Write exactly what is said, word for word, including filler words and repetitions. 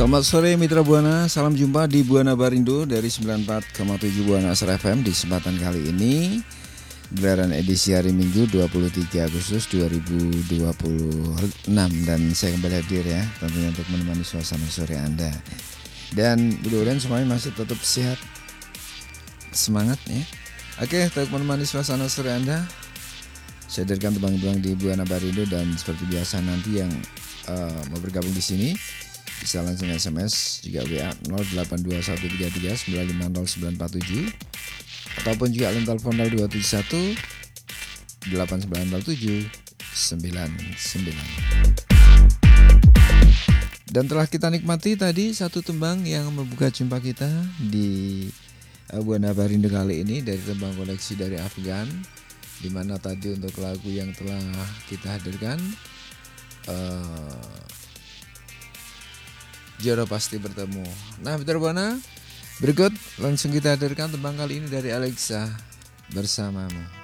Selamat sore Mitra Buana, salam jumpa di Buana Barindo dari sembilan puluh empat koma tujuh Buana Asar F M. Di kesempatan kali ini gelaran edisi hari Minggu dua puluh tiga Agustus dua ribu dua puluh enam. Dan saya kembali hadir ya, tentunya untuk menemani suasana sore Anda. Dan mudah-mudahan semuanya masih tetap sehat, semangat ya. Oke, untuk menemani suasana sore Anda, saya hadirkan tebang-tebang di Buana Barindo. Dan seperti biasa nanti yang uh, mau bergabung di sini bisa langsung S M S juga W A nol delapan dua satu tiga tiga sembilan lima nol sembilan empat tujuh ataupun juga link telepon nol dua tujuh satu delapan sembilan nol tujuh sembilan sembilan. Dan telah kita nikmati tadi satu tembang yang membuka jumpa kita di Buana Barindo kali ini dari tembang koleksi dari Afgan, di mana tadi untuk lagu yang telah kita hadirkan uh, jodoh pasti bertemu. Nah, Mitra Buana, berikut langsung kita hadirkan tembang kali ini dari Alexa, Bersamamu.